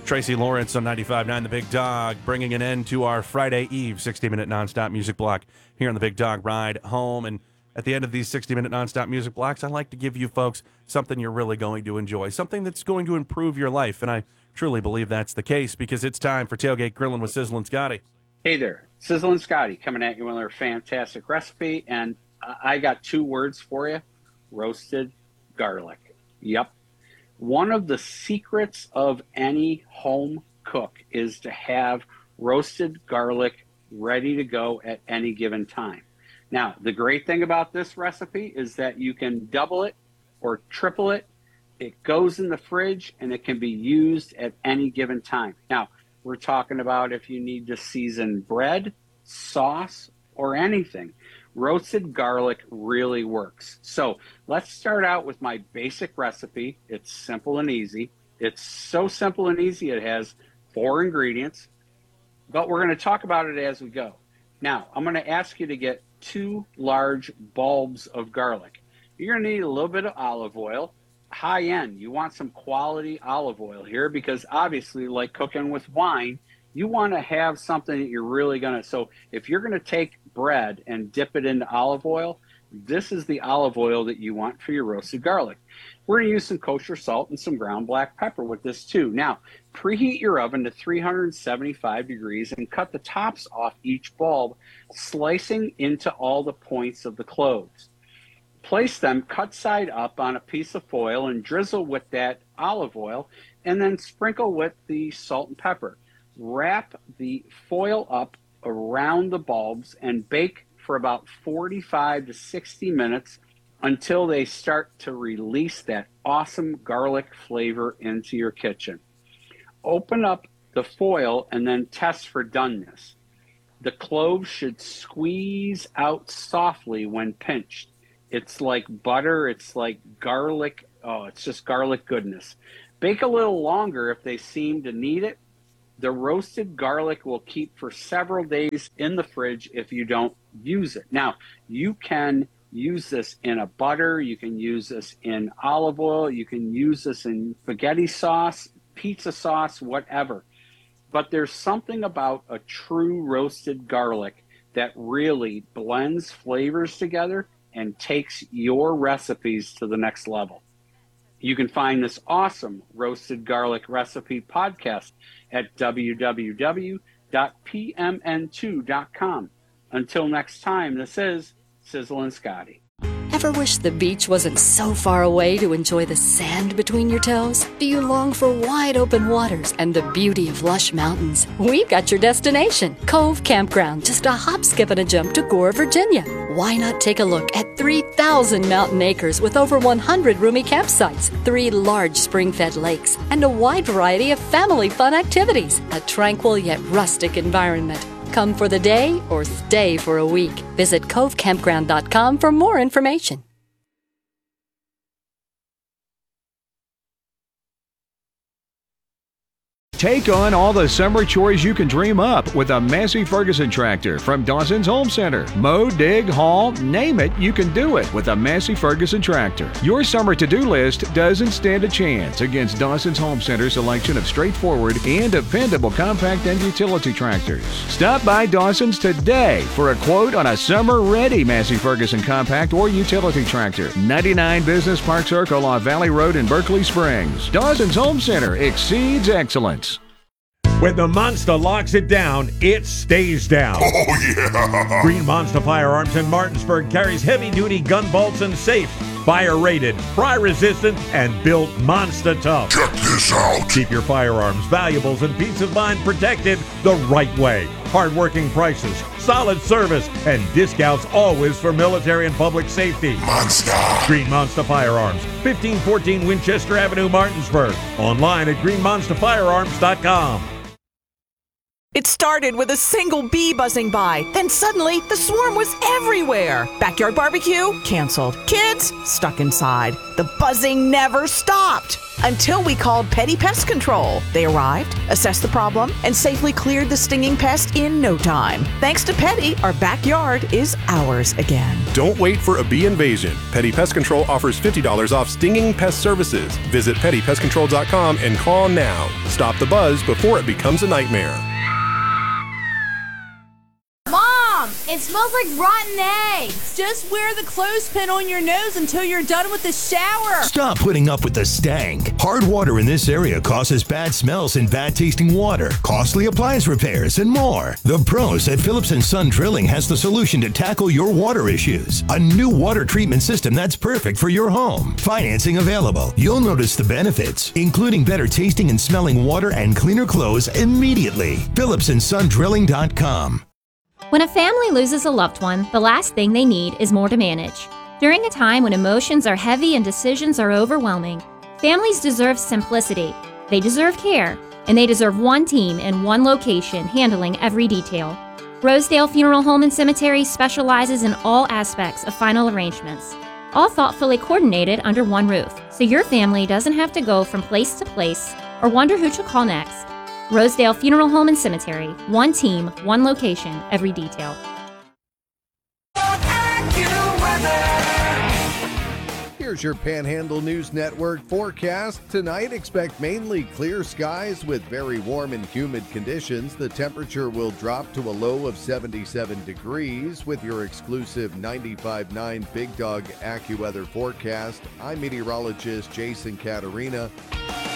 Tracy Lawrence on 95.9 The Big Dog, bringing an end to our Friday Eve 60-minute nonstop music block here on the Big Dog Ride Home. And at the end of these 60-minute nonstop music blocks, I like to give you folks something you're really going to enjoy, something that's going to improve your life. And I truly believe that's the case, because it's time for Tailgate Grilling with Sizzle and Scotty. Hey there, Sizzle and Scotty coming at you with another fantastic recipe. And I got 2 words for you: roasted garlic. Yep. One of the secrets of any home cook is to have roasted garlic ready to go at any given time. Now, the great thing about this recipe is that you can double it or triple it. It goes in the fridge and it can be used at any given time. Now, we're talking about if you need to season bread, sauce, or anything. Roasted garlic really works. So let's start out with my basic recipe. It's simple and easy. It's so simple and easy, it has 4 ingredients, but we're going to talk about it as we go. Now, I'm going to ask you to get 2 large bulbs of garlic. You're going to need a little bit of olive oil, high end. You want some quality olive oil here, because obviously, like cooking with wine, you want to have something that you're really going to, so if you're going to take bread and dip it into olive oil, this is the olive oil that you want for your roasted garlic. We're going to use some kosher salt and some ground black pepper with this too. Now, preheat your oven to 375 degrees and cut the tops off each bulb, slicing into all the points of the cloves. Place them cut side up on a piece of foil and drizzle with that olive oil, and then sprinkle with the salt and pepper. Wrap the foil up around the bulbs and bake for about 45 to 60 minutes until they start to release that awesome garlic flavor into your kitchen. Open up the foil and then test for doneness. The cloves should squeeze out softly when pinched. It's like butter, it's like garlic. Oh, it's just garlic goodness. Bake a little longer if they seem to need it. The roasted garlic will keep for several days in the fridge if you don't use it. Now, you can use this in a butter, you can use this in olive oil, you can use this in spaghetti sauce, pizza sauce, whatever. But there's something about a true roasted garlic that really blends flavors together and takes your recipes to the next level. You can find this awesome roasted garlic recipe podcast at www.pmn2.com. Until next time, this is Sizzle and Scotty. Ever wish the beach wasn't so far away to enjoy the sand between your toes? Do you long for wide open waters and the beauty of lush mountains? We've got your destination, Cove Campground, just a hop, skip, and a jump to Gore, Virginia. Why not take a look at 3,000 mountain acres with over 100 roomy campsites, 3 large spring-fed lakes, and a wide variety of family fun activities, a tranquil yet rustic environment. Come for the day or stay for a week. Visit covecampground.com for more information. Take on all the summer chores you can dream up with a Massey Ferguson tractor from Dawson's Home Center. Mow, dig, haul, name it, you can do it with a Massey Ferguson tractor. Your summer to-do list doesn't stand a chance against Dawson's Home Center's selection of straightforward and dependable compact and utility tractors. Stop by Dawson's today for a quote on a summer-ready Massey Ferguson compact or utility tractor. 99 Business Park Circle off Valley Road in Berkeley Springs. Dawson's Home Center exceeds excellence. When the Monster locks it down, it stays down. Oh, yeah! Green Monster Firearms in Martinsburg carries heavy-duty gun bolts and safes. Fire-rated, fry-resistant, and built monster tough. Check this out. Keep your firearms, valuables, and peace of mind protected the right way. Hard-working prices, solid service, and discounts always for military and public safety. Monster. Green Monster Firearms, 1514 Winchester Avenue, Martinsburg. Online at greenmonsterfirearms.com. It started with a single bee buzzing by. Then suddenly, the swarm was everywhere. Backyard barbecue? Canceled. Kids? Stuck inside. The buzzing never stopped. Until we called Petty Pest Control. They arrived, assessed the problem, and safely cleared the stinging pest in no time. Thanks to Petty, our backyard is ours again. Don't wait for a bee invasion. Petty Pest Control offers $50 off stinging pest services. Visit pettypestcontrol.com and call now. Stop the buzz before it becomes a nightmare. Mom, it smells like rotten eggs. Just wear the clothespin on your nose until you're done with the shower. Stop putting up with the stank. Hard water in this area causes bad smells and bad tasting water, costly appliance repairs, and more. The pros at Phillips & Son Drilling has the solution to tackle your water issues. A new water treatment system that's perfect for your home. Financing available. You'll notice the benefits, including better tasting and smelling water and cleaner clothes immediately. PhillipsandSonDrilling.com. When a family loses a loved one, the last thing they need is more to manage. During a time when emotions are heavy and decisions are overwhelming, families deserve simplicity, they deserve care, and they deserve one team in one location handling every detail. Rosedale Funeral Home and Cemetery specializes in all aspects of final arrangements, all thoughtfully coordinated under one roof, so your family doesn't have to go from place to place or wonder who to call next. Rosedale Funeral Home and Cemetery. One team, one location, every detail. Here's your Panhandle News Network forecast. Tonight, expect mainly clear skies with very warm and humid conditions. The temperature will drop to a low of 77 degrees with your exclusive 95.9 Big Dog AccuWeather forecast. I'm meteorologist Jason Caterina.